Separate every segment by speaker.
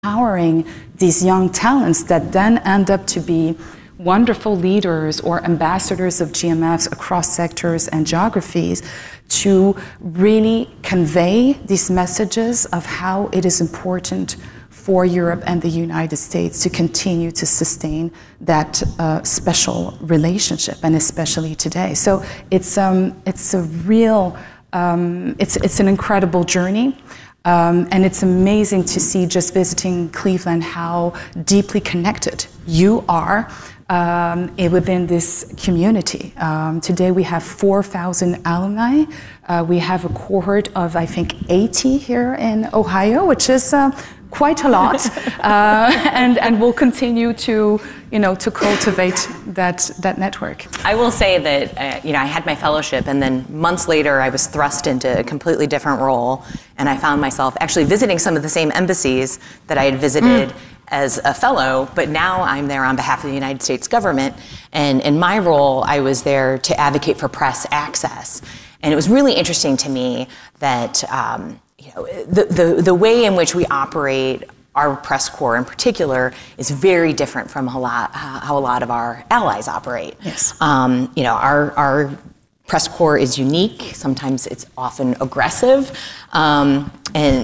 Speaker 1: empowering these young talents that then end up to be wonderful leaders or ambassadors of GMFs across sectors and geographies, to really convey these messages of how it is important for Europe and the United States to continue to sustain that special relationship, and especially today. So it's a real, it's an incredible journey. And it's amazing to see, just visiting Cleveland, how deeply connected you are within this community. Today we have 4,000 alumni. We have a cohort of, I think, 80 here in Ohio, which is quite a lot, and we'll continue to cultivate that network.
Speaker 2: I will say that I had my fellowship, and then months later I was thrust into a completely different role, and I found myself actually visiting some of the same embassies that I had visited as a fellow, but now I'm there on behalf of the United States government, and in my role I was there to advocate for press access. And it was really interesting to me that the way in which we operate our press corps in particular is very different from how a lot of our allies operate.
Speaker 1: Yes.
Speaker 2: Our press corps is unique. Sometimes it's often aggressive, and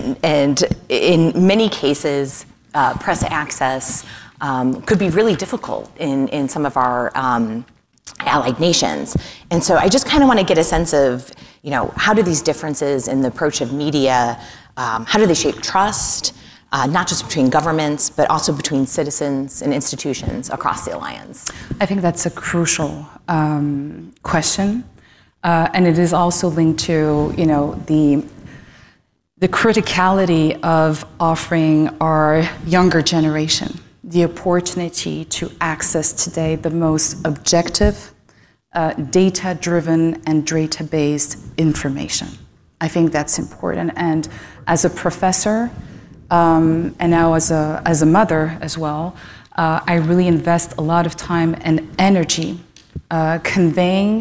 Speaker 2: in many cases, press access could be really difficult in some of our allied nations. And so I just kind of want to get a sense of, how do these differences in the approach of media, how do they shape trust, not just between governments, but also between citizens and institutions across the alliance?
Speaker 1: I think that's a crucial question. And it is also linked to, the criticality of offering our younger generation the opportunity to access today the most objective, data-driven and data-based information. I think that's important. And as a professor, and now as a mother as well, I really invest a lot of time and energy conveying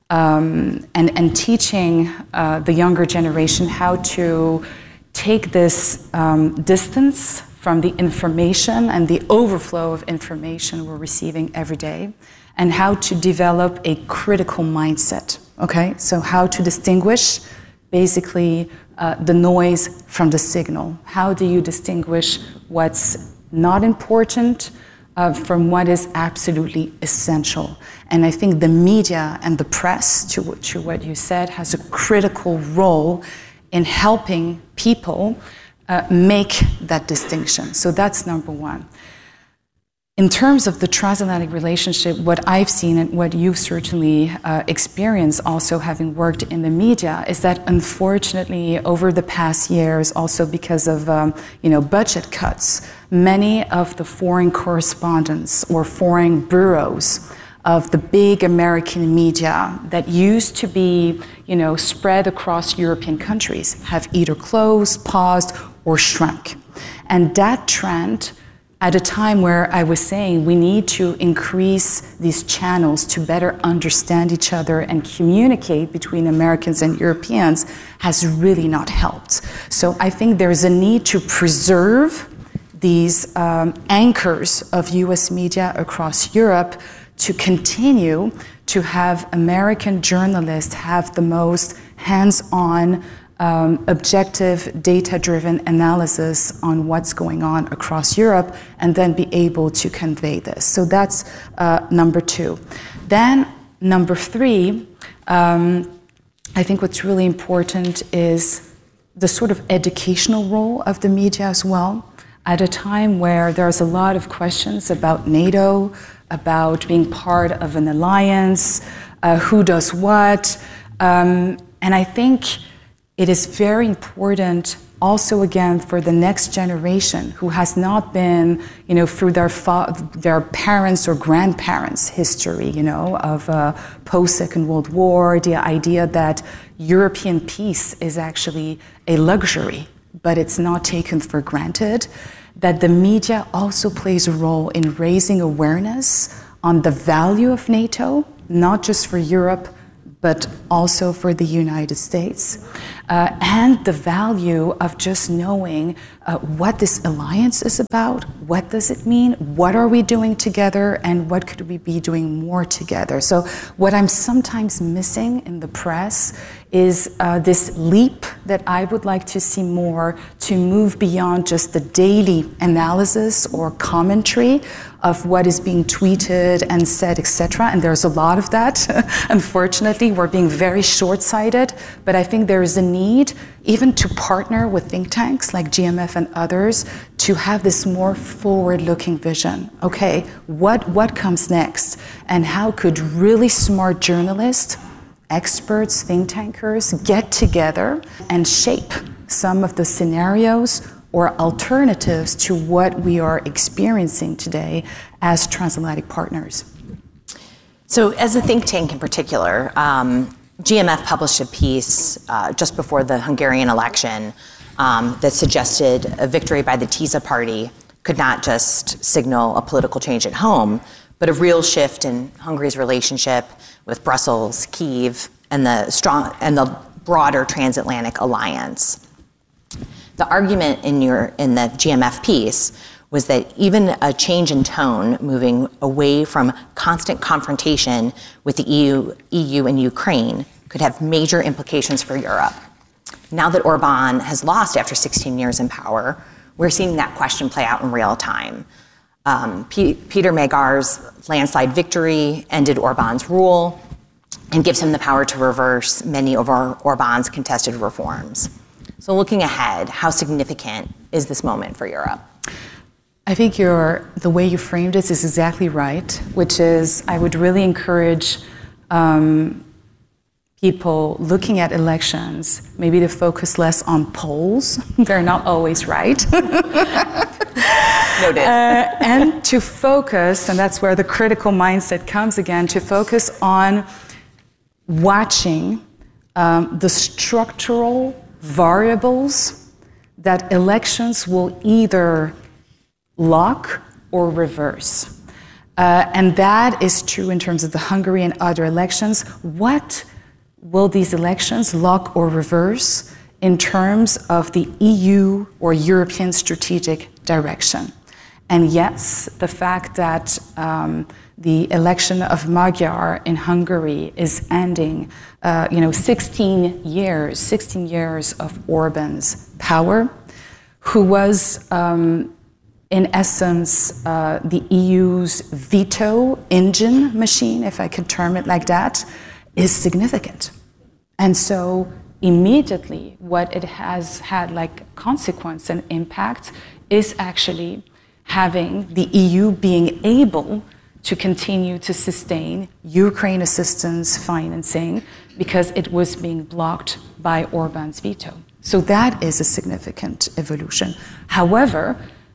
Speaker 1: and teaching the younger generation how to take this distance from the information and the overflow of information we're receiving every day, and how to develop a critical mindset, okay? So how to distinguish basically the noise from the signal. How do you distinguish what's not important from what is absolutely essential? And I think the media and the press, to what you said, has a critical role in helping people make that distinction. So that's number one. In terms of the transatlantic relationship, what I've seen and what you've certainly experienced also having worked in the media is that unfortunately over the past years, also because of budget cuts, many of the foreign correspondents or foreign bureaus of the big American media that used to be spread across European countries have either closed, paused, or shrunk. And that trend, at a time where I was saying we need to increase these channels to better understand each other and communicate between Americans and Europeans, has really not helped. So I think there's a need to preserve these anchors of US media across Europe to continue to have American journalists have the most hands-on, objective, data-driven analysis on what's going on across Europe, and then be able to convey this. So that's number two. Then number three, I think what's really important is the sort of educational role of the media as well. At a time where there's a lot of questions about NATO, about being part of an alliance, who does what, and I think it is very important also, again, for the next generation who has not been, through their parents' or grandparents' history, of post-Second World War, the idea that European peace is actually a luxury, but it's not taken for granted, that the media also plays a role in raising awareness on the value of NATO, not just for Europe, but also for the United States. and the value of just knowing what this alliance is about, what does it mean, what are we doing together, and what could we be doing more together. So what I'm sometimes missing in the press is this leap that I would like to see more to move beyond just the daily analysis or commentary of what is being tweeted and said, etc. And there's a lot of that. Unfortunately, we're being very short-sighted, but I think there is a need even to partner with think tanks like GMF and others to have this more forward-looking vision. Okay, what comes next? And how could really smart journalists, experts, think tankers get together and shape some of the scenarios or alternatives to what we are experiencing today as transatlantic partners?
Speaker 2: So as a think tank in particular, GMF published a piece just before the Hungarian election that suggested a victory by the TISA party could not just signal a political change at home, but a real shift in Hungary's relationship with Brussels, Kyiv, and the broader transatlantic alliance. The argument in the GMF piece was that even a change in tone, moving away from constant confrontation with the EU and Ukraine, could have major implications for Europe. Now that Orban has lost after 16 years in power, we're seeing that question play out in real time. Peter Magyar's landslide victory ended Orban's rule and gives him the power to reverse many of Orban's contested reforms. So looking ahead, how significant is this moment for Europe?
Speaker 1: I think the way you framed it is exactly right, which is I would really encourage people looking at elections maybe to focus less on polls. They're not always right.
Speaker 2: Noted.
Speaker 1: And to focus, and that's where the critical mindset comes again, to focus on watching the structural variables that elections will either lock or reverse. And that is true in terms of the Hungary and other elections. What will these elections lock or reverse in terms of the EU or European strategic direction? And yes, the fact that the election of Magyar in Hungary is ending 16 years of Orban's power, who was in essence the EU's veto engine machine, if I could term it like that, is significant. And so immediately what it has had like consequence and impact is actually having the EU being able to continue to sustain Ukraine assistance financing because it was being blocked by Orban's veto. So that is a significant evolution. However,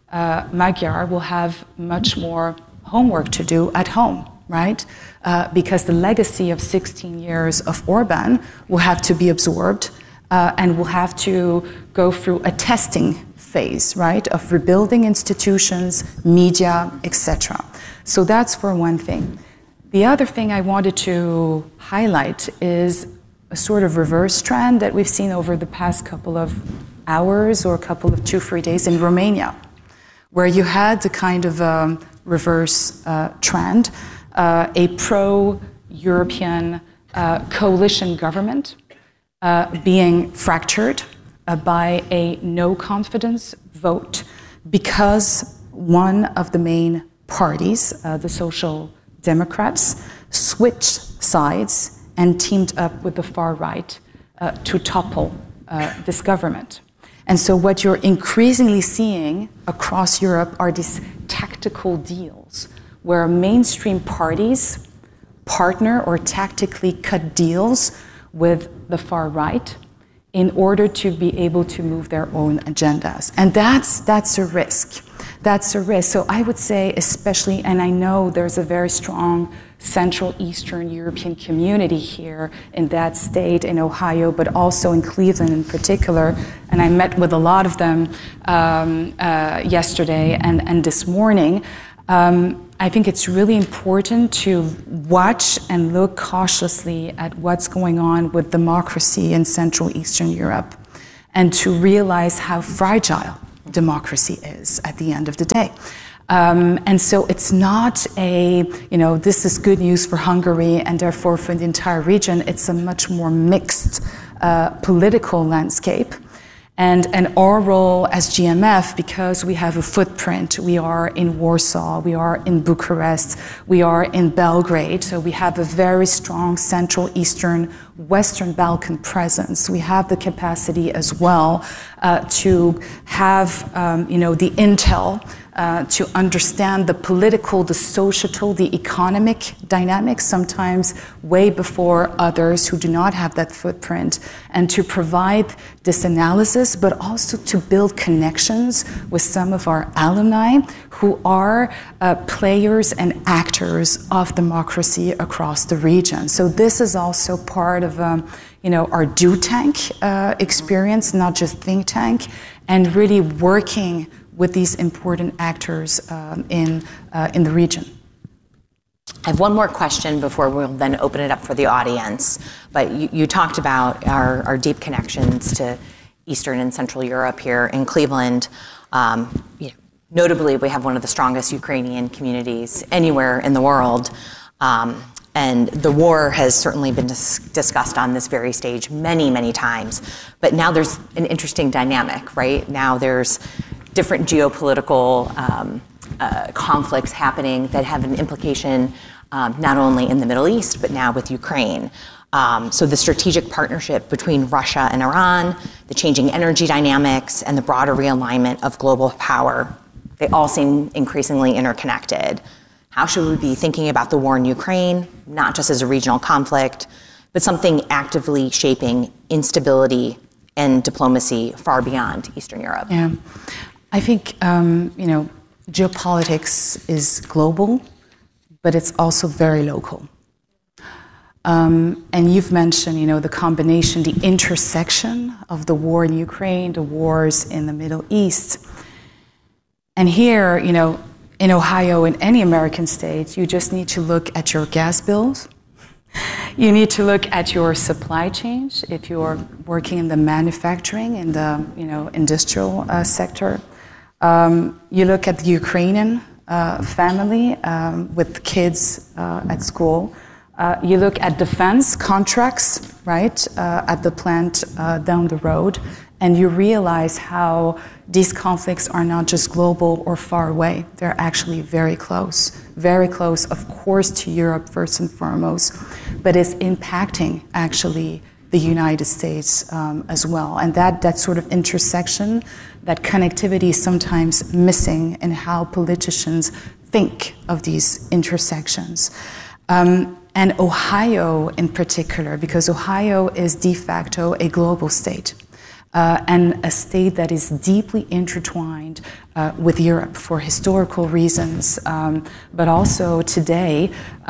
Speaker 1: Magyar will have much more homework to do at home, right? Because the legacy of 16 years of Orban will have to be absorbed and will have to go through a testing phase, right, of rebuilding institutions, media, etc. So that's for one thing. The other thing I wanted to highlight is a sort of reverse trend that we've seen over the past couple of hours or a couple of 2-3 days in Romania, where you had the kind of reverse trend, a pro-European coalition government being fractured by a no-confidence vote because one of the main parties, the Social Democrats, switched sides and teamed up with the far right to topple this government. And so what you're increasingly seeing across Europe are these tactical deals where mainstream parties partner or tactically cut deals with the far right in order to be able to move their own agendas. And that's a risk. That's a risk. So I would say especially, and I know there's a very strong Central Eastern European community here in that state, in Ohio, but also in Cleveland in particular, and I met with a lot of them yesterday and this morning. I think it's really important to watch and look cautiously at what's going on with democracy in Central Eastern Europe, and to realize how fragile democracy is at the end of the day. And so it's not this is good news for Hungary and therefore for the entire region. It's a much more mixed political landscape. And our role as GMF, because we have a footprint, we are in Warsaw, we are in Bucharest, we are in Belgrade, so we have a very strong Central Eastern, Western Balkan presence. We have the capacity as well to have, the intel to understand the political, the societal, the economic dynamics, sometimes way before others who do not have that footprint, and to provide this analysis, but also to build connections with some of our alumni who are players and actors of democracy across the region. So this is also part of our do tank experience, not just think tank, and really working with these important actors in the region.
Speaker 2: I have one more question before we'll then open it up for the audience. But you talked about our deep connections to Eastern and Central Europe here in Cleveland. Notably, we have one of the strongest Ukrainian communities anywhere in the world. And the war has certainly been discussed on this very stage many, many times. But now there's an interesting dynamic, right? Now there's different geopolitical conflicts happening that have an implication not only in the Middle East, but now with Ukraine. So the strategic partnership between Russia and Iran, the changing energy dynamics, and the broader realignment of global power, they all seem increasingly interconnected. How should we be thinking about the war in Ukraine, not just as a regional conflict, but something actively shaping instability and diplomacy far beyond Eastern Europe?
Speaker 1: Yeah. I think, geopolitics is global, but it's also very local. And you've mentioned, the combination, the intersection of the war in Ukraine, the wars in the Middle East. And here, in Ohio, in any American state, you just need to look at your gas bills. You need to look at your supply chains if you're working in the manufacturing, in the industrial sector. You look at the Ukrainian family with kids at school. You look at defense contracts, right, at the plant down the road, and you realize how these conflicts are not just global or far away. They're actually very close, of course, to Europe first and foremost, but it's impacting actually the United States as well. And that sort of intersection, that connectivity is sometimes missing in how politicians think of these intersections. And Ohio in particular, because Ohio is de facto a global state. And a state that is deeply intertwined with Europe for historical reasons, but also today,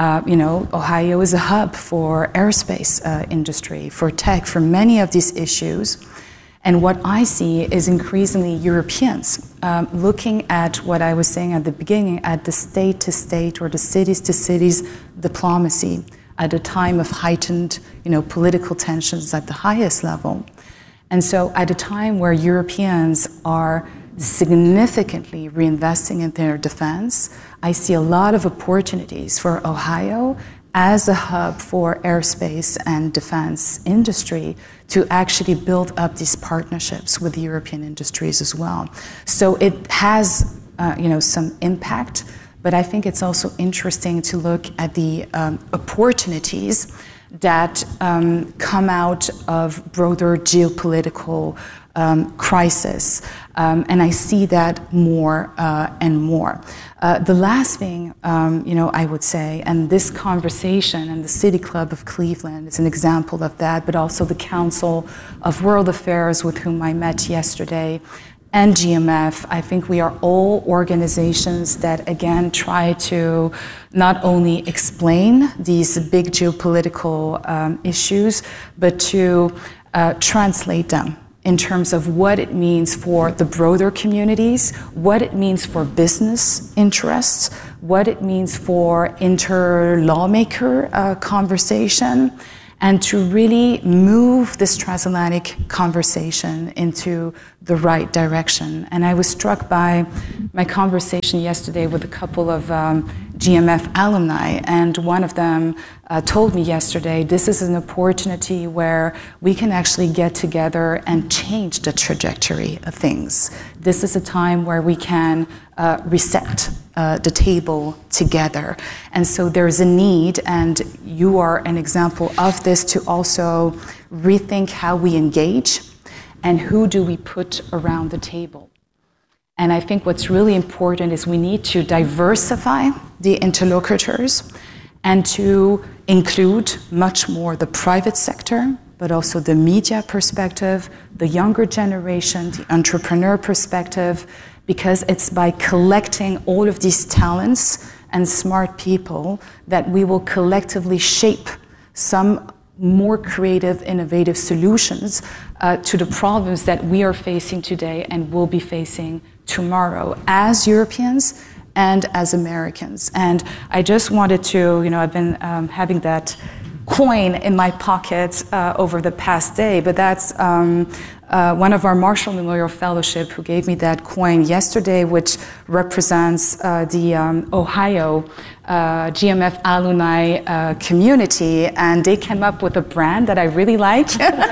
Speaker 1: Ohio is a hub for aerospace industry, for tech, for many of these issues. And what I see is increasingly Europeans looking at what I was saying at the beginning, at the state-to-state or the cities-to-cities diplomacy at a time of heightened, political tensions at the highest level. And so at a time where Europeans are significantly reinvesting in their defense, I see a lot of opportunities for Ohio as a hub for aerospace and defense industry to actually build up these partnerships with the European industries as well. So it has, some impact, but I think it's also interesting to look at the opportunities that come out of broader geopolitical crisis. And I see that more and more. The last thing, I would say, and this conversation and the City Club of Cleveland is an example of that, but also the Council of World Affairs with whom I met yesterday, and GMF, I think we are all organizations that, again, try to not only explain these big geopolitical issues, but to translate them in terms of what it means for the broader communities, what it means for business interests, what it means for inter-lawmaker conversation, and to really move this transatlantic conversation into the right direction. And I was struck by my conversation yesterday with a couple of GMF alumni, and one of them told me yesterday, this is an opportunity where we can actually get together and change the trajectory of things. This is a time where we can reset the table together. And so there's a need, and you are an example of this, to also rethink how we engage and who do we put around the table. And I think what's really important is we need to diversify the interlocutors and to include much more the private sector, but also the media perspective, the younger generation, the entrepreneur perspective, because it's by collecting all of these talents and smart people that we will collectively shape some more creative, innovative solutions to the problems that we are facing today and will be facing tomorrow as Europeans and as Americans. And I just wanted to, I've been having that coin in my pocket over the past day, but that's one of our Marshall Memorial Fellowship who gave me that coin yesterday, which represents the Ohio GMF alumni community, and they came up with a brand that I really like.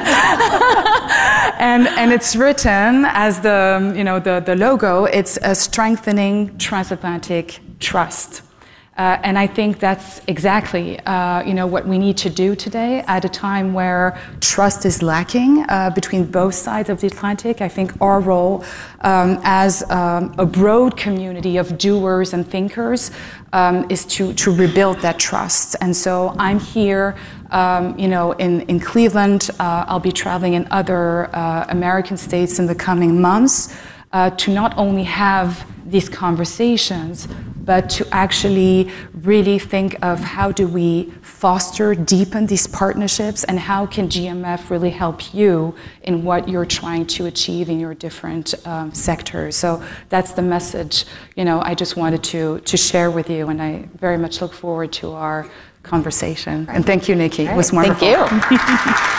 Speaker 1: And it's written as the logo, it's a strengthening transatlantic trust. And I think that's exactly what we need to do today at a time where trust is lacking between both sides of the Atlantic. I think our role as a broad community of doers and thinkers is to rebuild that trust. And so I'm here in Cleveland. I'll be traveling in other American states in the coming months to not only have these conversations, but to actually really think of how do we foster, deepen these partnerships, and how can GMF really help you in what you're trying to achieve in your different sectors. So that's the message, I just wanted to share with you, and I very much look forward to our conversation. And thank you, Nikki. It was wonderful.
Speaker 2: Thank you.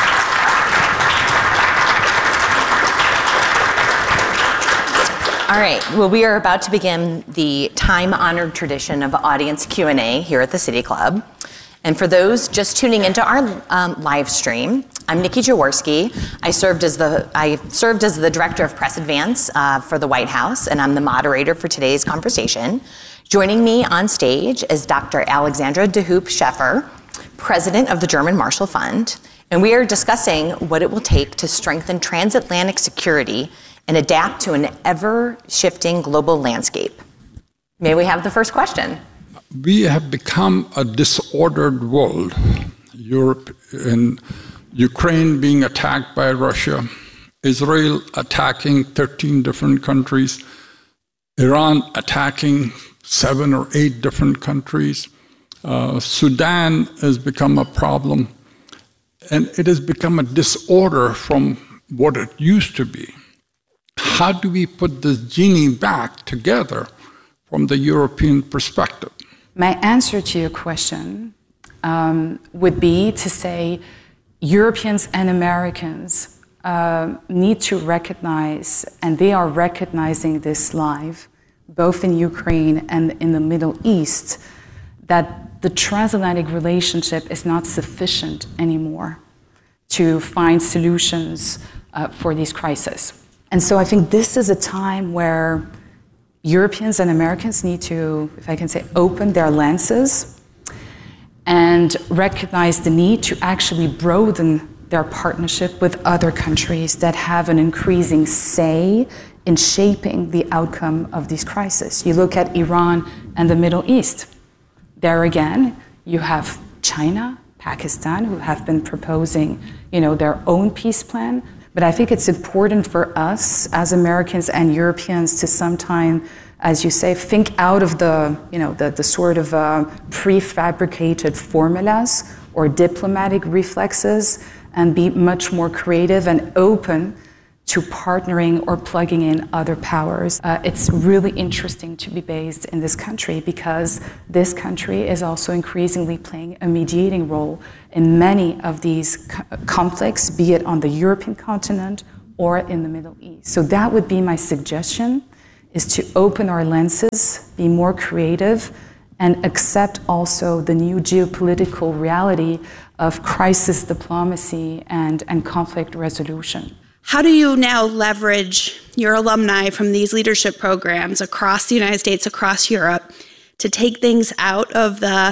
Speaker 2: All right, well, we are about to begin the time-honored tradition of audience Q&A here at the City Club. And for those just tuning into our live stream, I'm Nikki Jaworski. I served as the Director of Press Advance for the White House, and I'm the moderator for today's conversation. Joining me on stage is Dr. Alexandra de Hoop Scheffer, President of the German Marshall Fund, and we are discussing what it will take to strengthen transatlantic security and adapt to an ever-shifting global landscape. May we have the first question?
Speaker 3: We have become a disordered world. Europe and Ukraine being attacked by Russia, Israel attacking 13 different countries, Iran attacking 7 or 8 different countries. Sudan has become a problem, and it has become a disorder from what it used to be. How do we put this genie back together from the European perspective?
Speaker 1: My answer to your question would be to say Europeans and Americans need to recognize, and they are recognizing this live, both in Ukraine and in the Middle East, that the transatlantic relationship is not sufficient anymore to find solutions for these crises. And so I think this is a time where Europeans and Americans need to, if I can say, open their lenses and recognize the need to actually broaden their partnership with other countries that have an increasing say in shaping the outcome of these crises. You look at Iran and the Middle East. There again, you have China, Pakistan, who have been proposing, their own peace plan. But I think it's important for us as Americans and Europeans to sometime, as you say, think out of the sort of prefabricated formulas or diplomatic reflexes and be much more creative and open to partnering or plugging in other powers. It's really interesting to be based in this country because this country is also increasingly playing a mediating role in many of these conflicts, be it on the European continent or in the Middle East. So that would be my suggestion, is to open our lenses, be more creative, and accept also the new geopolitical reality of crisis diplomacy and conflict resolution.
Speaker 4: How do you now leverage your alumni from these leadership programs across the United States, across Europe, to take things out of the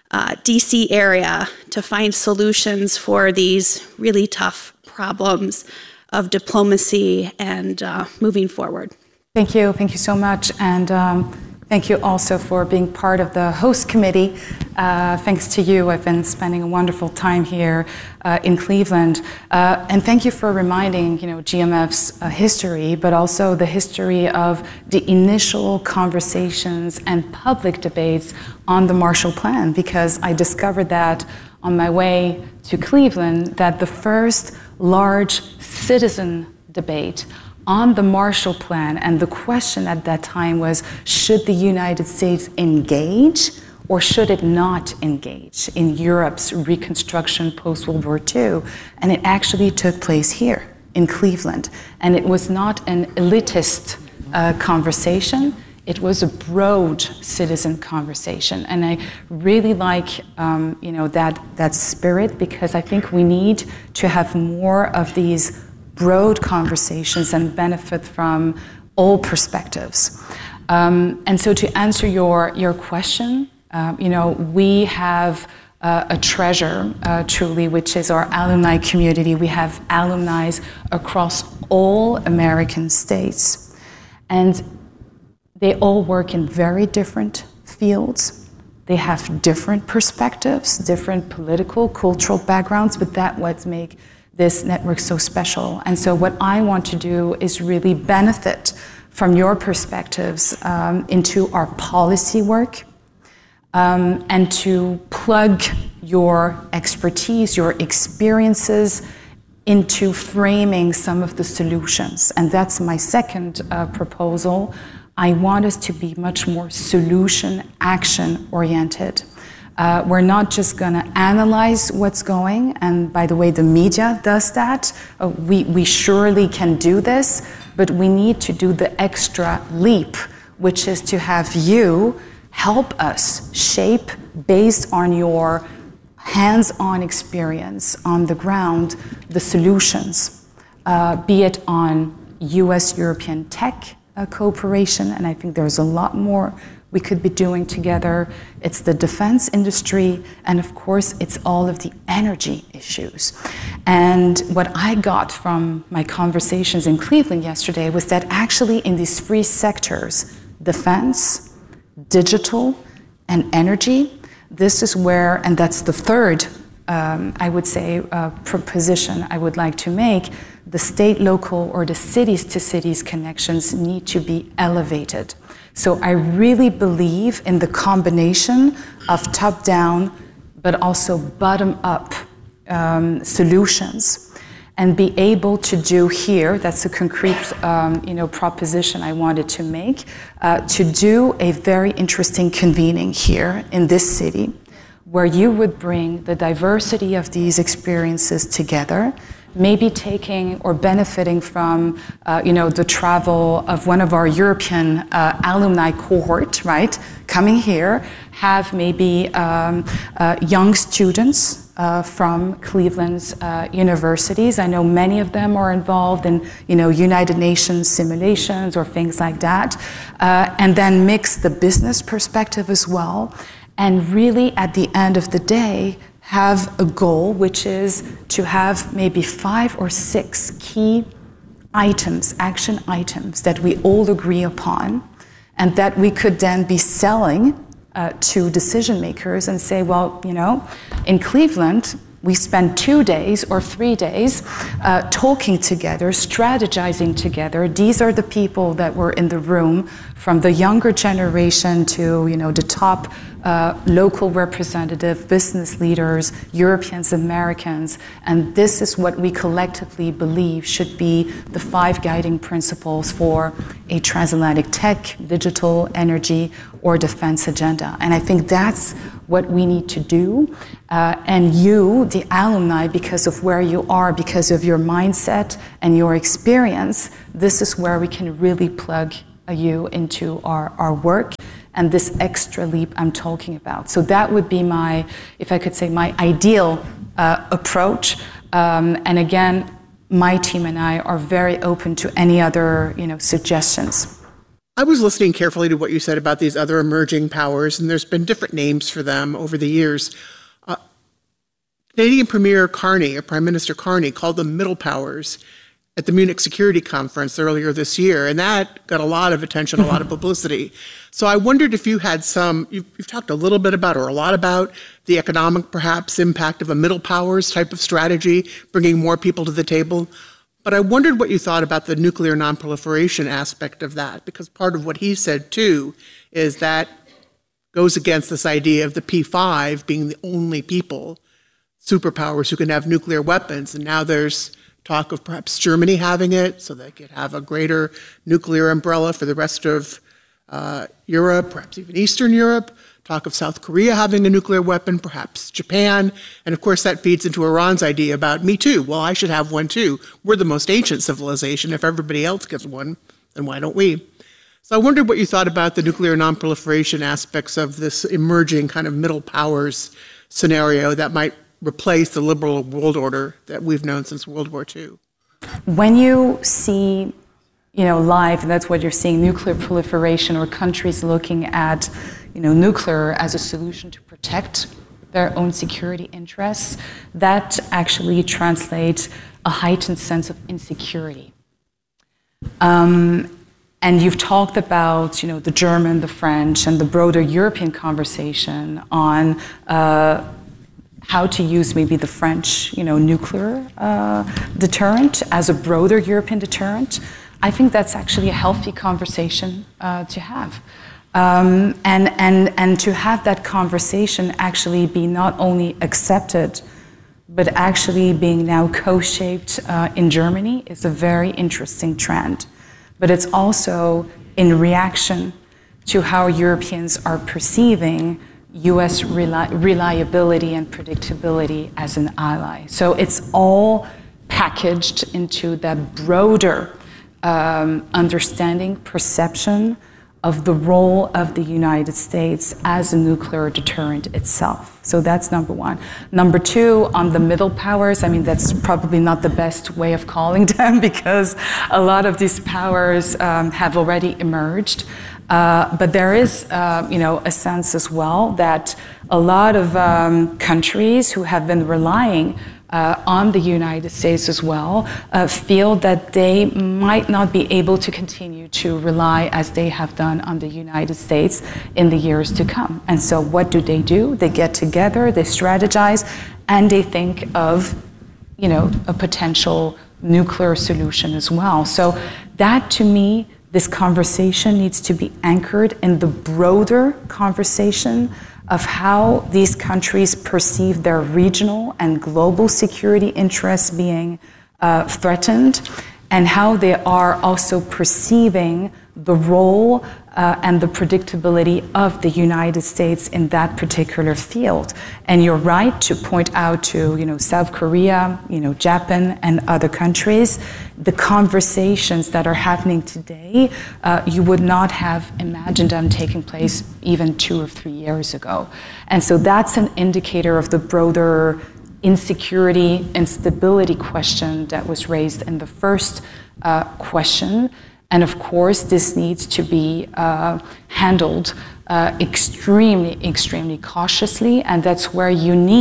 Speaker 4: DC area to find solutions for these really tough problems of diplomacy and moving forward?
Speaker 1: Thank you so much. And thank you also for being part of the host committee. Thanks to you, I've been spending a wonderful time here in Cleveland. And thank you for reminding, GMF's history, but also the history of the initial conversations and public debates on the Marshall Plan, because I discovered that on my way to Cleveland, that the first large citizen debate on the Marshall Plan, and the question at that time was, should the United States engage or should it not engage in Europe's reconstruction post-World War II? And it actually took place here in Cleveland. And it was not an elitist conversation, it was a broad citizen conversation. And I really like that spirit, because I think we need to have more of these broad conversations and benefit from all perspectives. And so to answer your question, we have a treasure, truly, which is our alumni community. We have alumni across all American states. And they all work in very different fields. They have different perspectives, different political, cultural backgrounds, but that's what makes this network so special. And so what I want to do is really benefit from your perspectives into our policy work, and to plug your expertise, your experiences into framing some of the solutions. And that's my second proposal. I want us to be much more solution action oriented. We're not just going to analyze what's going, and by the way, the media does that. We surely can do this, but we need to do the extra leap, which is to have you help us shape, based on your hands-on experience on the ground, the solutions, be it on US-European tech cooperation, and I think there's a lot more we could be doing together. It's the defense industry, and of course, it's all of the energy issues. And what I got from my conversations in Cleveland yesterday was that actually in these three sectors, defense, digital, and energy, this is where, and that's the third, I would say, proposition I would like to make, the state, local, or the cities-to-cities connections need to be elevated. So I really believe in the combination of top-down, but also bottom-up solutions, and be able to do here, that's a concrete proposition I wanted to make, to do a very interesting convening here in this city, where you would bring the diversity of these experiences together, maybe taking or benefiting from, the travel of one of our European alumni cohort, right, coming here, have maybe young students from Cleveland's universities. I know many of them are involved in, United Nations simulations or things like that, and then mix the business perspective as well, and really at the end of the day, have a goal, which is to have maybe 5 or 6 key items, action items that we all agree upon, and that we could then be selling to decision makers and say, well, in Cleveland, We spend 2 days or 3 days talking together, strategizing together. These are the people that were in the room, from the younger generation to the top local representative, business leaders, Europeans, Americans, and this is what we collectively believe should be the 5 guiding principles for a transatlantic tech, digital, energy, or defense agenda. And I think that's what we need to do. And you, the alumni, because of where you are, because of your mindset and your experience, this is where we can really plug you into our work and this extra leap I'm talking about. So that would be my, if I could say, my ideal approach. And again, my team and I are very open to any other suggestions.
Speaker 5: I was listening carefully to what you said about these other emerging powers, and there's been different names for them over the years. Canadian Premier Carney, or Prime Minister Carney, called them middle powers at the Munich Security Conference earlier this year, and that got a lot of attention, a lot of publicity. So I wondered if you had you've talked a little bit about, or a lot about, the economic, perhaps, impact of a middle powers type of strategy, bringing more people to the table. But I wondered what you thought about the nuclear nonproliferation aspect of that, because part of what he said, too, is that goes against this idea of the P5 being the only superpowers who can have nuclear weapons. And now there's talk of perhaps Germany having it, so they could have a greater nuclear umbrella for the rest of Europe, perhaps even Eastern Europe. Talk of South Korea having a nuclear weapon, perhaps Japan. And of course, that feeds into Iran's idea about me too. Well, I should have one too. We're the most ancient civilization. If everybody else gets one, then why don't we? So I wondered what you thought about the nuclear nonproliferation aspects of this emerging kind of middle powers scenario that might replace the liberal world order that we've known since World War II.
Speaker 1: When you see, live, and that's what you're seeing, nuclear proliferation, or countries looking at, nuclear as a solution to protect their own security interests, that actually translates a heightened sense of insecurity. And you've talked about, the German, the French, and the broader European conversation on how to use maybe the French, nuclear deterrent as a broader European deterrent. I think that's actually a healthy conversation to have. And to have that conversation actually be not only accepted, but actually being now co-shaped in Germany is a very interesting trend. But it's also in reaction to how Europeans are perceiving US reliability and predictability as an ally. So it's all packaged into that broader understanding, perception of the role of the United States as a nuclear deterrent itself. So that's number one. Number two, on the middle powers, that's probably not the best way of calling them, because a lot of these powers have already emerged. But there is, a sense as well that a lot of countries who have been relying on the United States as well feel that they might not be able to continue to rely as they have done on the United States in the years to come. And so what do? They get together, they strategize, and they think of, a potential nuclear solution as well. So that, to me, this conversation needs to be anchored in the broader conversation of how these countries perceive their regional and global security interests being threatened, and how they are also perceiving the role and the predictability of the United States in that particular field. And you're right to point out to, South Korea, Japan, and other countries. The conversations that are happening today, you would not have imagined them taking place even 2 or 3 years ago. And so that's an indicator of the broader insecurity and stability question that was raised in the first question. And of course, this needs to be handled extremely, extremely cautiously. And that's where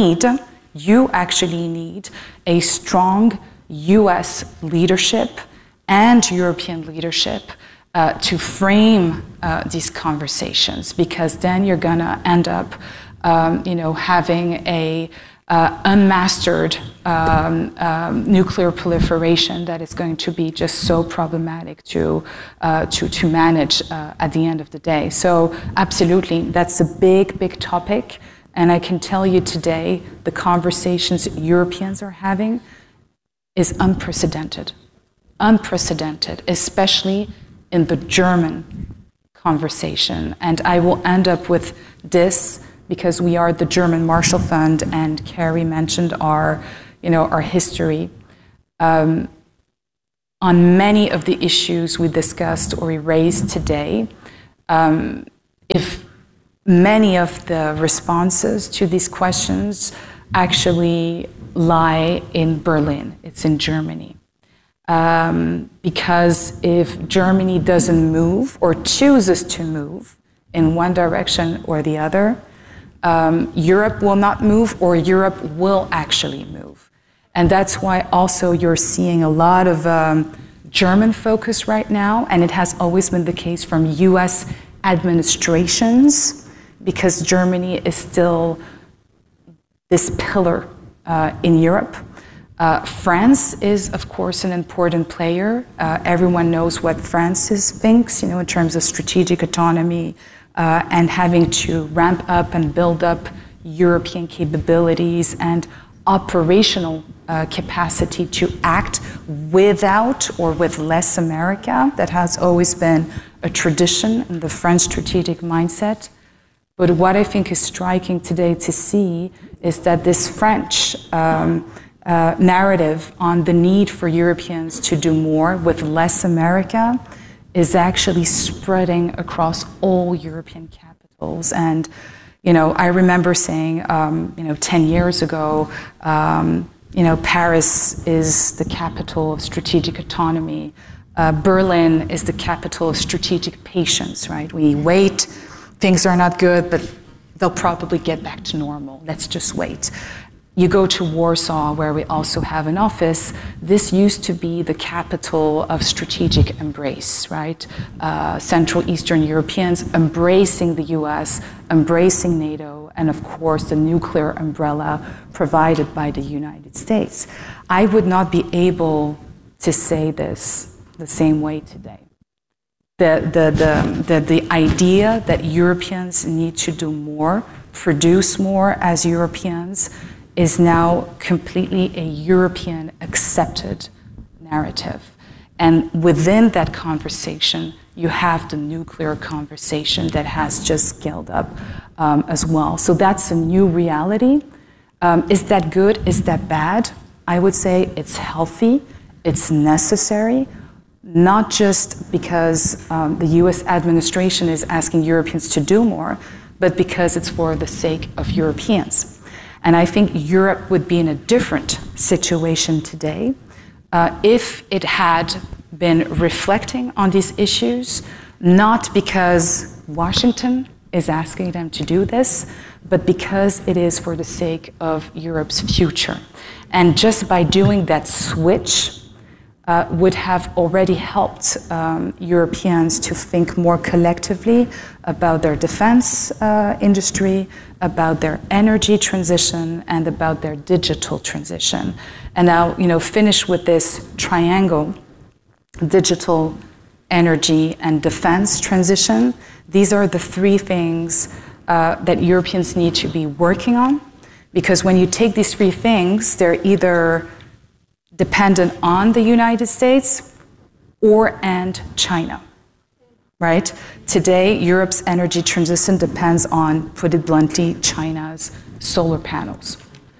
Speaker 1: you actually need a strong US leadership and European leadership to frame these conversations, because then you're gonna end up, having a unmastered nuclear proliferation that is going to be just so problematic to manage at the end of the day. So absolutely, that's a big, big topic. And I can tell you today, the conversations Europeans are having is unprecedented, especially in the German conversation. And I will end up with this because we are the German Marshall Fund, and Carrie mentioned our history. On many of the issues we discussed or we raised today, if many of the responses to these questions actually lie in Berlin, it's in Germany. Because if Germany doesn't move or chooses to move in one direction or the other, Europe will not move, or Europe will actually move. And that's why also you're seeing a lot of German focus right now, and it has always been the case from US administrations, because Germany is still this pillar in Europe. France is, of course, an important player. Everyone knows what France thinks, in terms of strategic autonomy and having to ramp up and build up European capabilities and operational capacity to act without or with less America. That has always been a tradition in the French strategic mindset. But what I think is striking today to see is that this French narrative on the need for Europeans to do more with less America is actually spreading across all European capitals. And, I remember saying, 10 years ago, Paris is the capital of strategic autonomy. Berlin is the capital of strategic patience, right? We wait, things are not good, but they'll probably get back to normal. Let's just wait. You go to Warsaw, where we also have an office. This used to be the capital of strategic embrace, right? Central Eastern Europeans embracing the US, embracing NATO, and of course the nuclear umbrella provided by the United States. I would not be able to say this the same way today. The idea that Europeans need to do more, produce more as Europeans, is now completely a European accepted narrative. And within that conversation, you have the nuclear conversation that has just scaled up as well. So that's a new reality. Is that good? Is that bad? I would say it's healthy, it's necessary, not just because the US administration is asking Europeans to do more, but because it's for the sake of Europeans. And I think Europe would be in a different situation today if it had been reflecting on these issues, not because Washington is asking them to do this, but because it is for the sake of Europe's future. And just by doing that switch would have already helped Europeans to think more collectively about their defense industry, about their energy transition, and about their digital transition. And I'll finish with this triangle: digital, energy, and defense transition. These are the three things that Europeans need to be working on, because when you take these three things, they're either dependent on the United States and China, right? Today, Europe's energy transition depends on, put it bluntly, China's solar panels.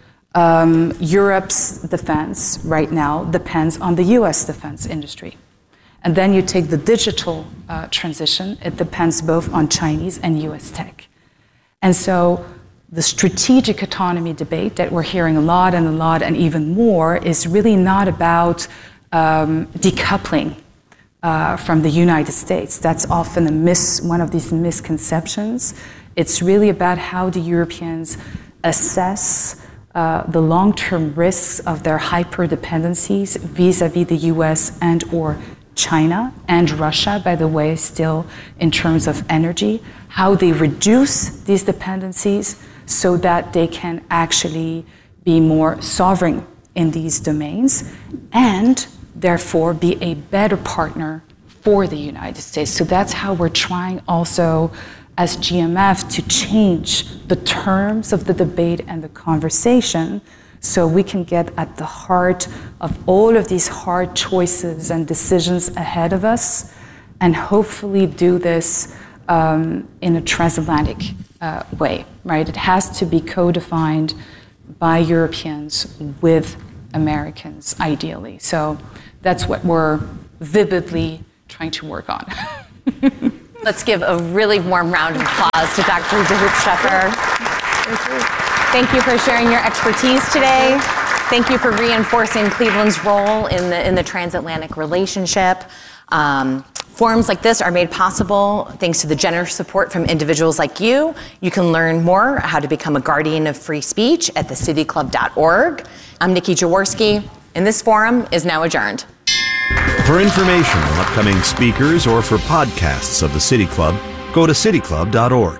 Speaker 1: Europe's defense right now depends on the US defense industry. And then you take the digital transition, it depends both on Chinese and US tech. And so the strategic autonomy debate that we're hearing a lot and even more is really not about decoupling from the United States. That's often one of these misconceptions. It's really about how the Europeans assess the long-term risks of their hyper-dependencies vis-a-vis the US and or China and Russia, by the way, still in terms of energy, how they reduce these dependencies so that they can actually be more sovereign in these domains, and therefore be a better partner for the United States. So that's how we're trying also as GMF to change the terms of the debate and the conversation so we can get at the heart of all of these hard choices and decisions ahead of us, and hopefully do this in a transatlantic way, right? It has to be co-defined by Europeans with Americans, ideally. So that's what we're vividly trying to work on.
Speaker 2: Let's give a really warm round of applause to Dr. Hoopstepper. Thank you for sharing your expertise today. Thank you for reinforcing Cleveland's role in the transatlantic relationship. Forums like this are made possible thanks to the generous support from individuals like you. You can learn more how to become a guardian of free speech at thecityclub.org. I'm Nikki Jaworski, and this forum is now adjourned.
Speaker 6: For information on upcoming speakers or for podcasts of the City Club, go to cityclub.org.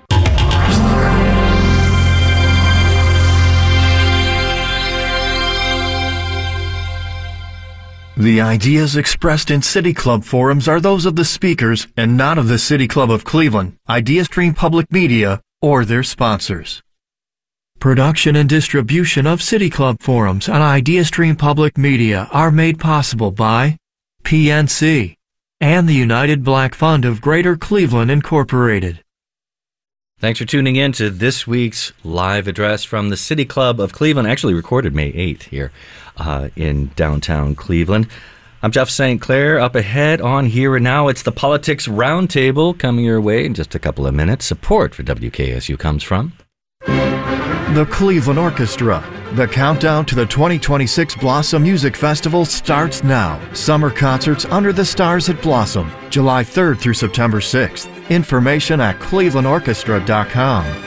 Speaker 7: The ideas expressed in City Club forums are those of the speakers and not of the City Club of Cleveland, IdeaStream Public Media, or their sponsors. Production and distribution of City Club forums on IdeaStream Public Media are made possible by PNC and the United Black Fund of Greater Cleveland, Incorporated.
Speaker 8: Thanks for tuning in to this week's live address from the City Club of Cleveland, actually recorded May 8th here in downtown Cleveland. I'm Jeff St. Clair. Up ahead on Here and Now, it's the Politics Roundtable coming your way in just a couple of minutes. Support for WKSU comes from
Speaker 7: The Cleveland Orchestra. The countdown to the 2026 Blossom Music Festival starts now. Summer concerts under the stars at Blossom, July 3rd through September 6th. Information at clevelandorchestra.com.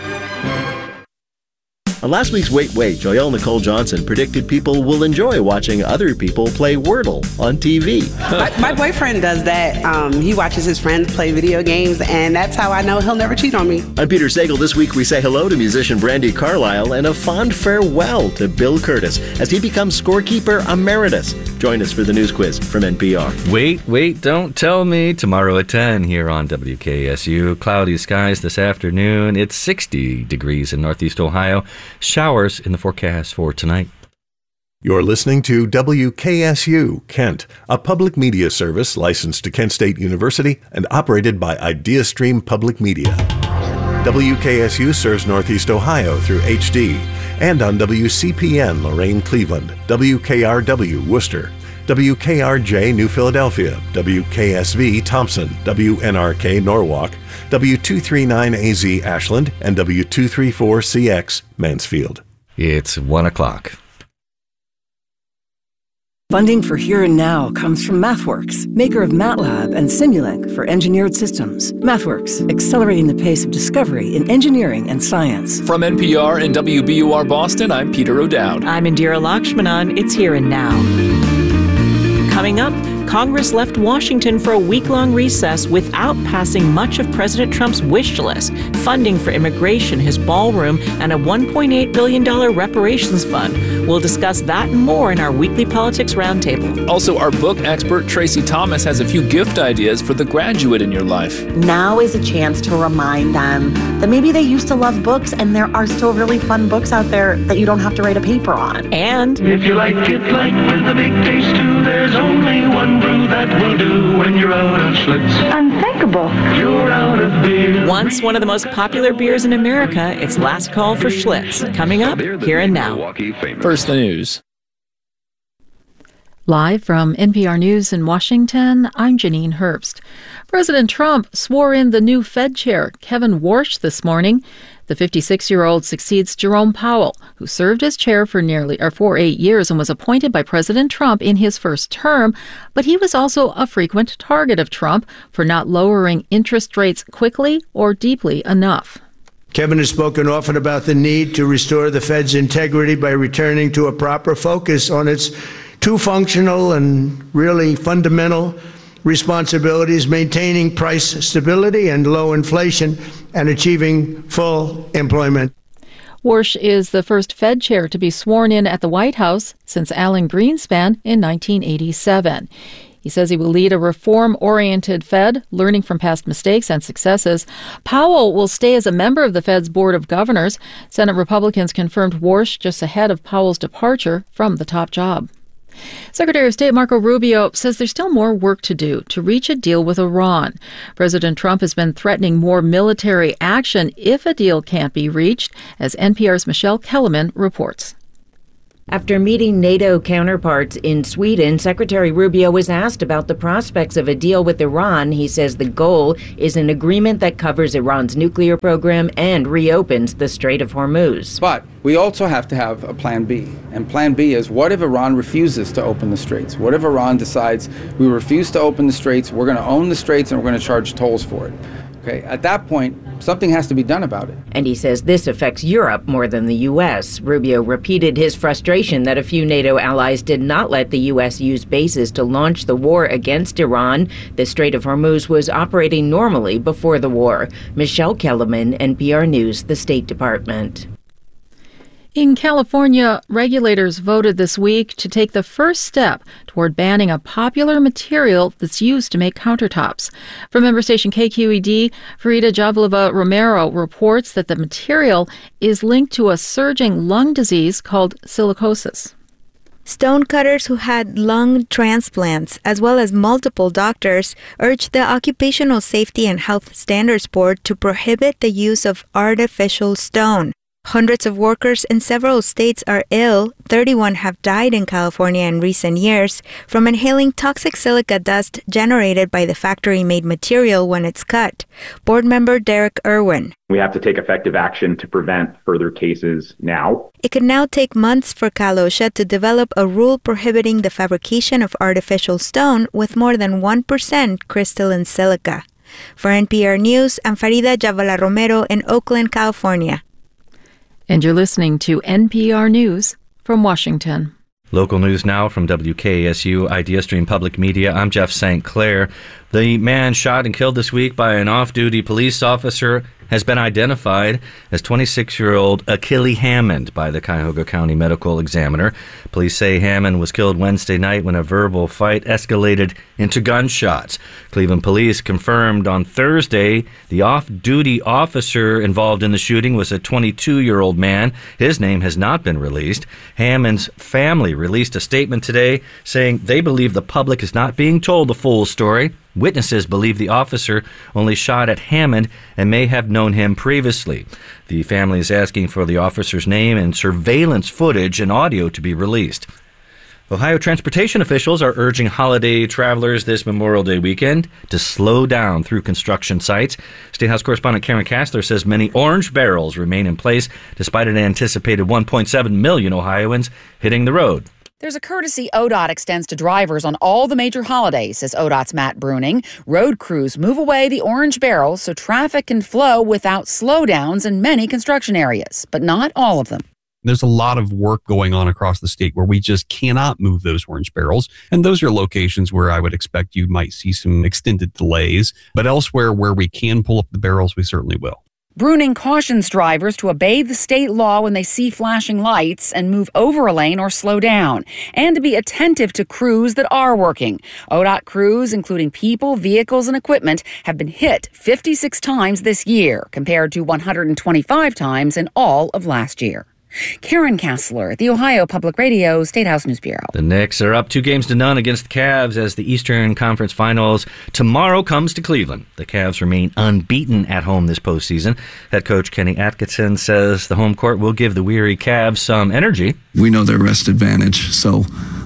Speaker 9: On last week's Wait, Joyelle Nicole Johnson predicted people will enjoy watching other people play Wordle on TV.
Speaker 10: My boyfriend does that. He watches his friends play video games, and that's how I know he'll never cheat on me.
Speaker 9: I'm Peter Sagal. This week we say hello to musician Brandi Carlile and a fond farewell to Bill Curtis as he becomes scorekeeper emeritus. Join us for the news quiz from NPR.
Speaker 8: Wait, don't tell me. Tomorrow at 10 here on WKSU. Cloudy skies this afternoon. It's 60 degrees in Northeast Ohio. Showers in the forecast for tonight.
Speaker 6: You're listening to WKSU Kent, a public media service licensed to Kent State University and operated by IdeaStream Public Media. WKSU serves Northeast Ohio through HD and on WCPN Lorain Cleveland, WKRW Worcester, WKRJ New Philadelphia, WKSV Thompson, WNRK Norwalk, W239AZ Ashland, and W234CX Mansfield.
Speaker 8: It's 1 o'clock.
Speaker 11: Funding for Here and Now comes from MathWorks, maker of MATLAB and Simulink for engineered systems. MathWorks, accelerating the pace of discovery in engineering and science.
Speaker 12: From NPR and WBUR Boston, I'm Peter O'Dowd.
Speaker 13: I'm Indira Lakshmanan. It's Here and Now. Coming up, Congress left Washington for a week-long recess without passing much of President Trump's wish list, funding for immigration, his ballroom, and a $1.8 billion reparations fund. We'll discuss that and more in our weekly Politics Roundtable.
Speaker 12: Also, our book expert, Tracy Thomas, has a few gift ideas for the graduate in your life.
Speaker 14: Now is a chance to remind them that maybe they used to love books and there are still really fun books out there that you don't have to write a paper on.
Speaker 13: And
Speaker 15: if you like it light with a big taste too, there's only one brew that will do when you're out of Schlitz.
Speaker 14: Unthinkable.
Speaker 15: You're out of beer.
Speaker 13: Once one of the most popular beers in America, it's Last Call for Schlitz. Coming up, Here and Now.
Speaker 12: First, the news.
Speaker 16: Live from NPR News in Washington, I'm Janine Herbst. President Trump swore in the new Fed chair, Kevin Warsh, this morning. The 56-year-old succeeds Jerome Powell, who served as chair for 8 years and was appointed by President Trump in his first term, but he was also a frequent target of Trump for not lowering interest rates quickly or deeply enough.
Speaker 17: Kevin has spoken often about the need to restore the Fed's integrity by returning to a proper focus on its two functional and really fundamental responsibilities: maintaining price stability and low inflation and achieving full employment.
Speaker 16: Warsh is the first Fed chair to be sworn in at the White House since Alan Greenspan in 1987. He says he will lead a reform-oriented Fed, learning from past mistakes and successes. Powell will stay as a member of the Fed's Board of Governors. Senate Republicans confirmed Warsh just ahead of Powell's departure from the top job. Secretary of State Marco Rubio says there's still more work to do to reach a deal with Iran. President Trump has been threatening more military action if a deal can't be reached, as NPR's Michelle Kellerman reports.
Speaker 18: After meeting NATO counterparts in Sweden, Secretary Rubio was asked about the prospects of a deal with Iran. He says the goal is an agreement that covers Iran's nuclear program and reopens the Strait of Hormuz.
Speaker 19: But we also have to have a plan B. And plan B is, what if Iran refuses to open the straits? What if Iran decides we refuse to open the straits, we're going to own the straits, and we're going to charge tolls for it? Okay, at that point, something has to be done about it.
Speaker 18: And he says this affects Europe more than the U.S. Rubio repeated his frustration that a few NATO allies did not let the U.S. use bases to launch the war against Iran. The Strait of Hormuz was operating normally before the war. Michelle Kellerman, NPR News, the State Department.
Speaker 16: In California, regulators voted this week to take the first step toward banning a popular material that's used to make countertops. From member station KQED, Farida Javalova Romero reports that the material is linked to a surging lung disease called silicosis.
Speaker 20: Stonecutters who had lung transplants, as well as multiple doctors, urged the Occupational Safety and Health Standards Board to prohibit the use of artificial stone. Hundreds of workers in several states are ill. 31 have died in California in recent years from inhaling toxic silica dust generated by the factory-made material when it's cut. Board member Derek Irwin.
Speaker 21: We have to take effective action to prevent further cases now.
Speaker 20: It could now take months for Cal OSHA to develop a rule prohibiting the fabrication of artificial stone with more than 1% crystalline silica. For NPR News, I'm Farida Javala Romero in Oakland, California.
Speaker 16: And you're listening to NPR News from Washington.
Speaker 8: Local news now from WKSU IdeaStream Public Media. I'm Jeff St. Clair. The man shot and killed this week by an off-duty police officer has been identified as 26-year-old Achille Hammond by the Cuyahoga County Medical Examiner. Police say Hammond was killed Wednesday night when a verbal fight escalated into gunshots. Cleveland police confirmed on Thursday the off-duty officer involved in the shooting was a 22-year-old man. His name has not been released. Hammond's family released a statement today saying they believe the public is not being told the full story. Witnesses believe the officer only shot at Hammond and may have known him previously. The family is asking for the officer's name and surveillance footage and audio to be released. Ohio transportation officials are urging holiday travelers this Memorial Day weekend to slow down through construction sites. State House correspondent Karen Kassler says many orange barrels remain in place despite an anticipated 1.7 million Ohioans hitting the road.
Speaker 22: There's a courtesy ODOT extends to drivers on all the major holidays, says ODOT's Matt Bruning. Road crews move away the orange barrels so traffic can flow without slowdowns in many construction areas, but not all of them.
Speaker 23: There's a lot of work going on across the state where we just cannot move those orange barrels. And those are locations where I would expect you might see some extended delays. But elsewhere where we can pull up the barrels, we certainly will.
Speaker 22: Bruning cautions drivers to obey the state law when they see flashing lights and move over a lane or slow down, and to be attentive to crews that are working. ODOT crews, including people, vehicles, and equipment, have been hit 56 times this year, compared to 125 times in all of last year. Karen Kassler, the Ohio Public Radio State House News Bureau.
Speaker 8: The Knicks are up 2-0 against the Cavs as the Eastern Conference Finals tomorrow comes to Cleveland. The Cavs remain unbeaten at home this postseason. Head coach Kenny Atkinson says the home court will give the weary Cavs some energy.
Speaker 24: We know their rest advantage, so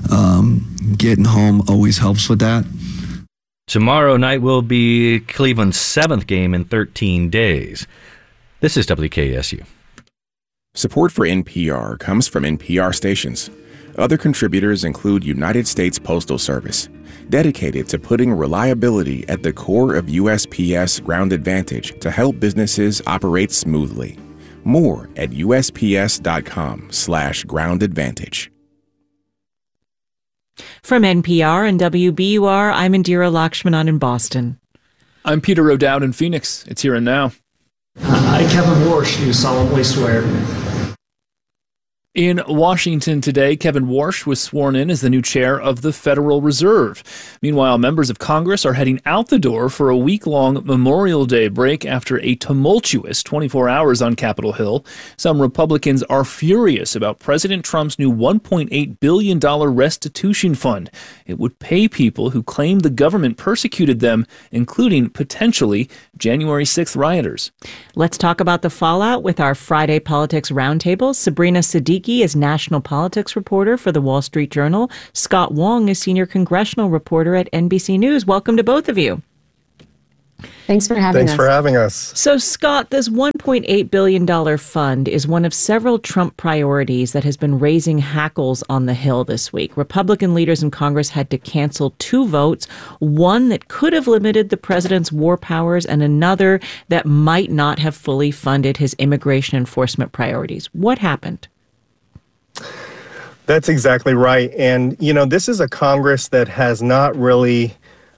Speaker 24: getting home always helps with that.
Speaker 8: Tomorrow night will be Cleveland's 7th game in 13 days. This is WKSU.
Speaker 25: Support for NPR comes from NPR stations. Other contributors include United States Postal Service, dedicated to putting reliability at the core of USPS Ground Advantage to help businesses operate smoothly. More at USPS.com/Ground Advantage.
Speaker 13: From NPR and WBUR, I'm Indira Lakshmanan in Boston.
Speaker 12: I'm Peter O'Dowd in Phoenix. It's here and now.
Speaker 26: I, Kevin Warsh, do solemnly swear
Speaker 12: In Washington today, Kevin Warsh was sworn in as the new chair of the Federal Reserve. Meanwhile, members of Congress are heading out the door for a week-long Memorial Day break after a tumultuous 24 hours on Capitol Hill. Some Republicans are furious about President Trump's new $1.8 billion restitution fund. It would pay people who claim the government persecuted them, including potentially January 6th rioters.
Speaker 13: Let's talk about the fallout with our Friday Politics Roundtable. Sabrina Siddiqui is national politics reporter for the Wall Street Journal. Scott Wong is senior congressional reporter at NBC News. Welcome to both of you.
Speaker 1: Thanks for having us.
Speaker 13: So, Scott, this $1.8 billion fund is one of several Trump priorities that has been raising hackles on the Hill this week. Republican leaders in Congress had to cancel 2 votes, one that could have limited the president's war powers and another that might not have fully funded his immigration enforcement priorities. What happened?
Speaker 1: That's exactly right. And, this is a Congress that has not really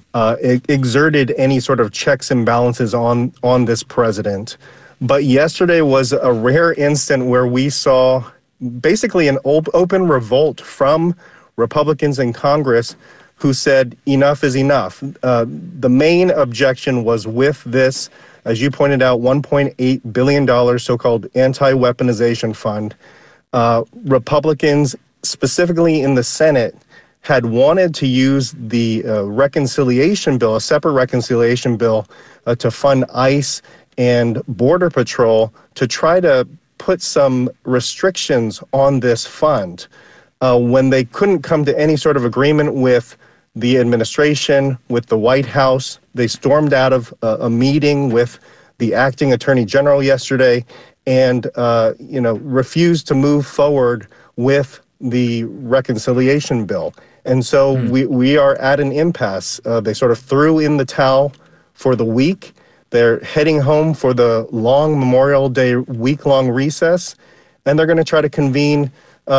Speaker 1: exerted any sort of checks and balances on this president. But yesterday was a rare instant where we saw basically an open revolt from Republicans in Congress who said enough is enough. The main objection was with this, as you pointed out, $1.8 billion so-called anti-weaponization fund. Republicans, specifically in the Senate, had wanted to use the reconciliation bill, a separate reconciliation bill, to fund ICE and Border Patrol to try to put some restrictions on this fund. When they couldn't come to any sort of agreement with the administration, with the White House, they stormed out of a meeting with the acting attorney general yesterday and refused to move forward with the reconciliation bill. And so we are at an impasse. They sort of threw in the towel for the week. They're heading home for the long Memorial Day week-long recess, and they're going to try to convene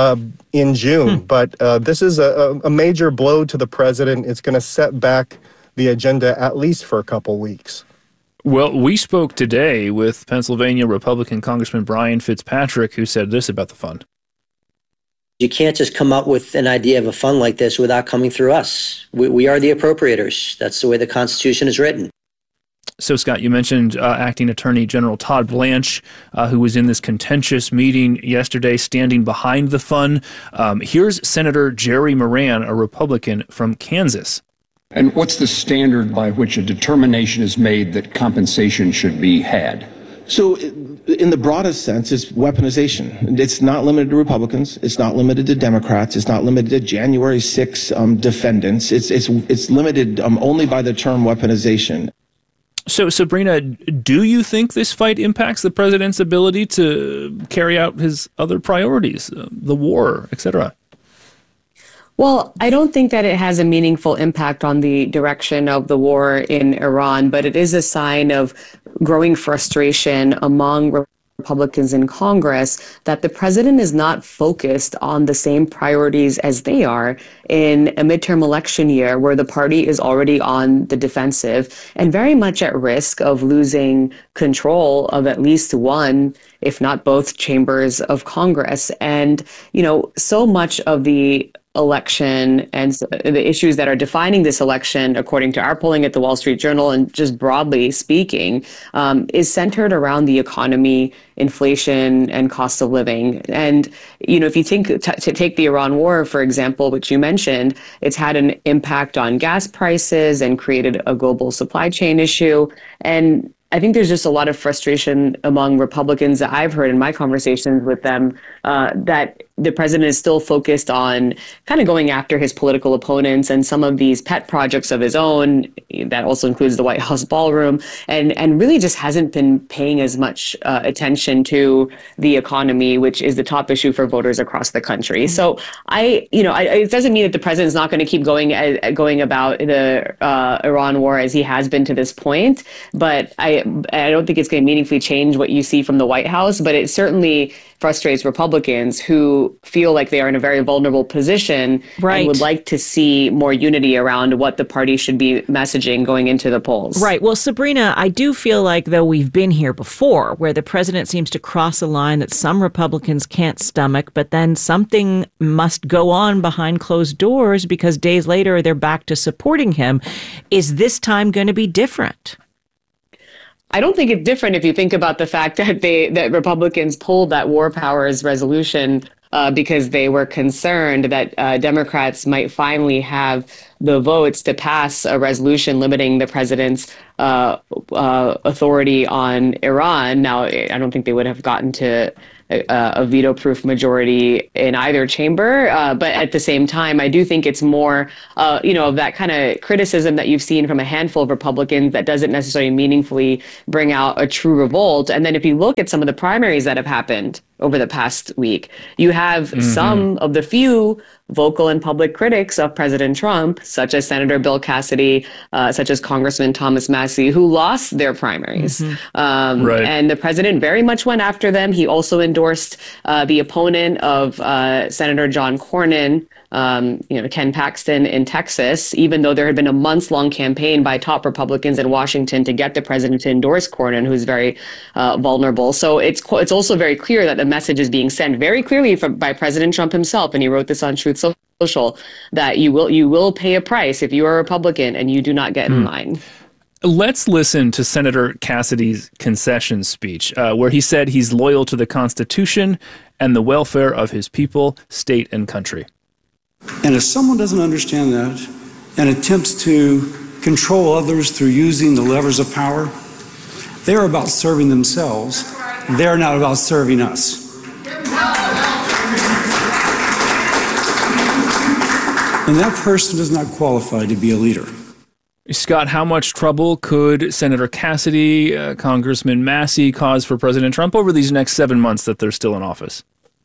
Speaker 1: in June. But this is a major blow to the president. It's going to set back the agenda at least for a couple weeks.
Speaker 12: Well, we spoke today with Pennsylvania Republican Congressman Brian Fitzpatrick, who said this about the fund.
Speaker 2: You can't just come up with an idea of a fund like this without coming through us. We are the appropriators. That's the way the Constitution is written.
Speaker 12: So, Scott, you mentioned Acting Attorney General Todd Blanche, who was in this contentious meeting yesterday standing behind the fund. Here's Senator Jerry Moran, a Republican from Kansas.
Speaker 3: And what's the standard by which a determination is made that compensation should be had?
Speaker 4: So in the broadest sense, it's weaponization. It's not limited to Republicans. It's not limited to Democrats. It's not limited to January 6 defendants. It's limited only by the term weaponization.
Speaker 12: So, Sabrina, do you think this fight impacts the president's ability to carry out his other priorities, the war, et cetera?
Speaker 5: Well, I don't think that it has a meaningful impact on the direction of the war in Iran, but it is a sign of growing frustration among Republicans in Congress that the president is not focused on the same priorities as they are in a midterm election year where the party is already on the defensive and very much at risk of losing control of at least one, if not both, chambers of Congress. And, so much of the election and the issues that are defining this election, according to our polling at the Wall Street Journal and just broadly speaking, is centered around the economy, inflation, and cost of living. And, if you think to take the Iran war, for example, which you mentioned, it's had an impact on gas prices and created a global supply chain issue. And I think there's just a lot of frustration among Republicans that I've heard in my conversations with them that the president is still focused on kind of going after his political opponents and some of these pet projects of his own. That also includes the White House ballroom, and really just hasn't been paying as much attention to the economy, which is the top issue for voters across the country. Mm-hmm. So it doesn't mean that the president is not going to keep going about the Iran war as he has been to this point, but I don't think it's going to meaningfully change what you see from the White House, but it certainly frustrates Republicans who who feel like they are in a very vulnerable position and would like to see more unity around what the party should be messaging going into the polls.
Speaker 13: Right. Well, Sabrina, I do feel like, though, we've been here before, where the president seems to cross a line that some Republicans can't stomach, but then something must go on behind closed doors because days later they're back to supporting him. Is this time going to be different?
Speaker 5: I don't think it's different if you think about the fact that Republicans pulled that war powers resolution because they were concerned that Democrats might finally have the votes to pass a resolution limiting the president's authority on Iran. Now, I don't think they would have gotten to a veto-proof majority in either chamber. But at the same time, I do think it's more, of that kind of criticism that you've seen from a handful of Republicans that doesn't necessarily meaningfully bring out a true revolt. And then if you look at some of the primaries that have happened over the past week, you have some of the few vocal and public critics of President Trump, such as Senator Bill Cassidy, such as Congressman Thomas Massie, who lost their primaries. And the president very much went after them. He also endorsed the opponent of Senator John Cornyn, Ken Paxton in Texas, even though there had been a months-long campaign by top Republicans in Washington to get the president to endorse Cornyn, who's very vulnerable. So it's also very clear that the message is being sent very clearly by President Trump himself, and he wrote this on Truth Social, that you will pay a price if you are a Republican and you do not get in line.
Speaker 12: Let's listen to Senator Cassidy's concession speech, where he said he's loyal to the Constitution and the welfare of his people, state, and country.
Speaker 6: And if someone doesn't understand that and attempts to control others through using the levers of power, they're about serving themselves. They're not about serving us. And that person is not qualified to be a leader.
Speaker 12: Scott, how much trouble could Senator Cassidy, Congressman Massie cause for President Trump over these next 7 months that they're still in office?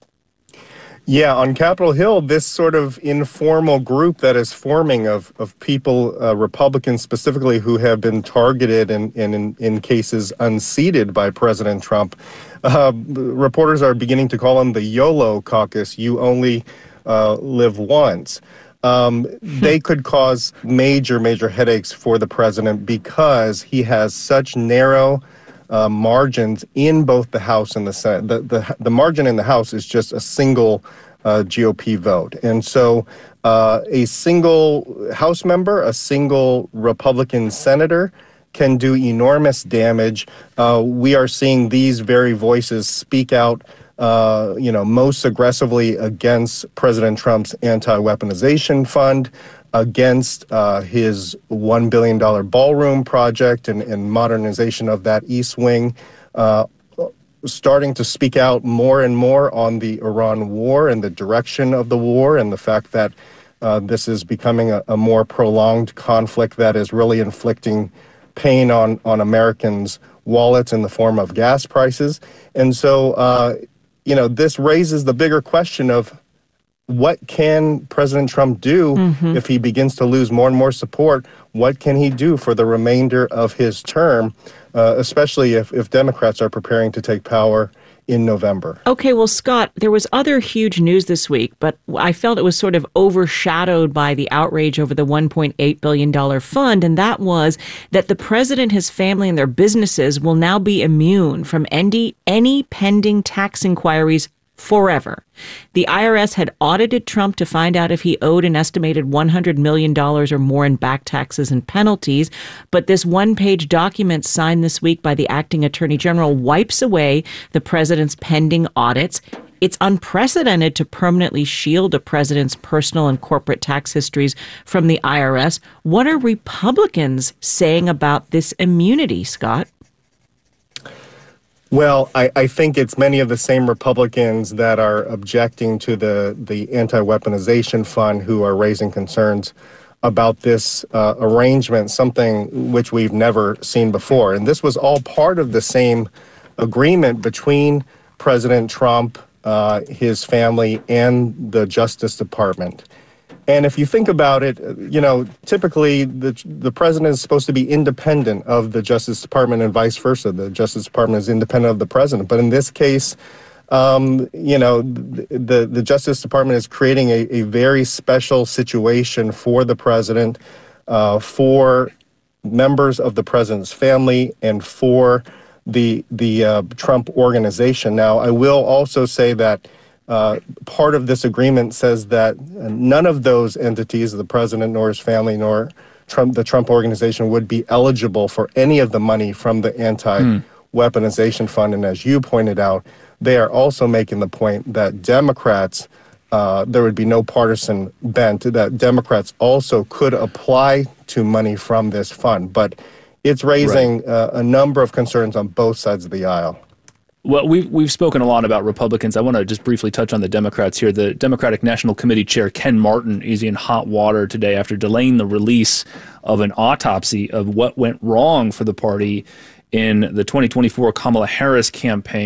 Speaker 1: Yeah, on Capitol Hill, this sort of informal group that is forming of people, Republicans specifically, who have been targeted and in cases unseated by President Trump. Reporters are beginning to call them the YOLO caucus, you only live once. They could cause major headaches for the president because he has such narrow margins in both the House and the Senate. The margin in the House is just a single GOP vote. And so a single House member, a single Republican senator can do enormous damage. We are seeing these very voices speak out most aggressively against President Trump's anti-weaponization fund, against his $1 billion ballroom project and modernization of that East Wing, starting to speak out more and more on the Iran war and the direction of the war and the fact that this is becoming a more prolonged conflict that is really inflicting pain on Americans' wallets in the form of gas prices. And so, this raises the bigger question of what can President Trump do if he begins to lose more and more support? What can he do for the remainder of his term, especially if Democrats are preparing to take power in November?
Speaker 13: Okay, well, Scott, there was other huge news this week, but I felt it was sort of overshadowed by the outrage over the $1.8 billion fund, and that was that the president, his family, and their businesses will now be immune from any pending tax inquiries forever. The IRS had audited Trump to find out if he owed an estimated $100 million or more in back taxes and penalties, but this one-page document signed this week by the acting attorney general wipes away the president's pending audits. It's unprecedented to permanently shield a president's personal and corporate tax histories from the IRS. What are Republicans saying about this immunity, Scott?
Speaker 1: Well, I think it's many of the same Republicans that are objecting to the anti-weaponization fund who are raising concerns about this arrangement, something which we've never seen before. And this was all part of the same agreement between President Trump, his family, and the Justice Department. And if you think about it, typically the president is supposed to be independent of the Justice Department and vice versa. The Justice Department is independent of the president. But in this case, the Justice Department is creating a very special situation for the president, for members of the president's family, and for the Trump organization. Now, I will also say that part of this agreement says that none of those entities, the president nor his family nor the Trump organization, would be eligible for any of the money from the anti-weaponization fund. And as you pointed out, they are also making the point that Democrats, there would be no partisan bent, that Democrats also could apply to money from this fund. But it's raising a number of concerns on both sides of the aisle.
Speaker 12: Well, we've spoken a lot about Republicans. I want to just briefly touch on the Democrats here. The Democratic National Committee Chair Ken Martin is in hot water today after delaying the release of an autopsy of what went wrong for the party in the 2024 Kamala Harris campaign.